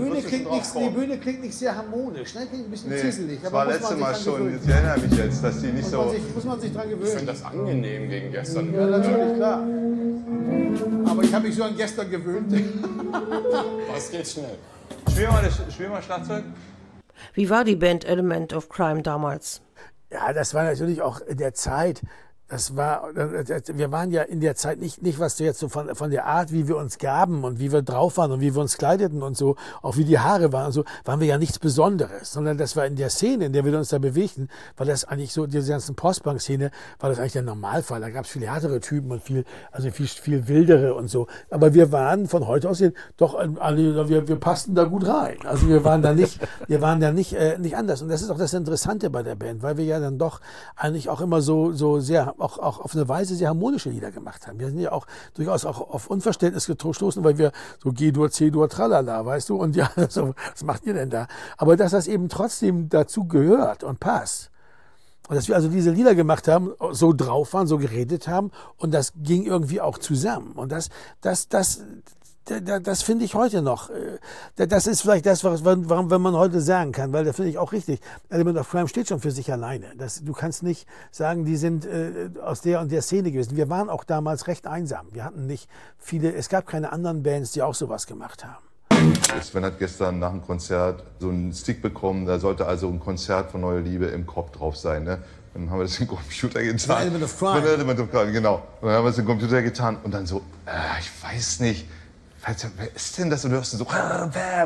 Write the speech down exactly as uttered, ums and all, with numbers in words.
Bühne, klingt nicht, die Bühne klingt nicht sehr harmonisch, ne? Klingt ein bisschen Nee, zisselig. das war letztes Mal schon, ich erinnere mich jetzt, dass die nicht muss so... Man sich, muss man sich dran gewöhnen. Ich finde das angenehm gegen gestern. Ja, natürlich, klar. Aber ich habe mich so an gestern gewöhnt. Das geht schnell. Spiel mal, das, spiel mal Schlagzeug. Wie war die Band Element of Crime damals? Ja, das war natürlich auch in der Zeit. Das war, wir waren ja in der Zeit nicht, nicht was du jetzt so von, von der Art, wie wir uns gaben und wie wir drauf waren und wie wir uns kleideten und so, auch wie die Haare waren und so, waren wir ja nichts Besonderes, sondern das war in der Szene, in der wir uns da bewegten, war das eigentlich so, diese ganzen Postbank-Szene, war das eigentlich der Normalfall. Da gab es viel härtere Typen und viel, also viel, viel wildere und so. Aber wir waren von heute aus doch, alle, wir, wir passten da gut rein. Also wir waren da nicht, wir waren da nicht, äh, nicht anders. Und das ist auch das Interessante bei der Band, weil wir ja dann doch eigentlich auch immer so, so sehr, Auch, auch auf eine Weise sehr harmonische Lieder gemacht haben. Wir sind ja auch durchaus auch auf Unverständnis gestoßen, weil wir so G-Dur, C-Dur, tralala, weißt du, und ja, so, was macht ihr denn da? Aber dass das eben trotzdem dazu gehört und passt. Und dass wir also diese Lieder gemacht haben, so drauf waren, so geredet haben und das ging irgendwie auch zusammen. Und das, das, das, das, das finde ich heute noch. Das ist vielleicht das, warum wenn man heute sagen kann, weil das finde ich auch richtig. Element of Crime steht schon für sich alleine. Das, du kannst nicht sagen, die sind äh, aus der und der Szene gewesen. Wir waren auch damals recht einsam. Wir hatten nicht viele, es gab keine anderen Bands, die auch sowas gemacht haben. Sven hat gestern nach dem Konzert so einen Stick bekommen, da sollte also ein Konzert von Neuer Liebe im Kopf drauf sein. Ne? Dann haben wir das im Computer getan. Element of Crime. Element of Crime, genau. Und dann haben wir es im Computer getan und dann so, äh, ich weiß nicht, wer ist denn das? Und du hörst so,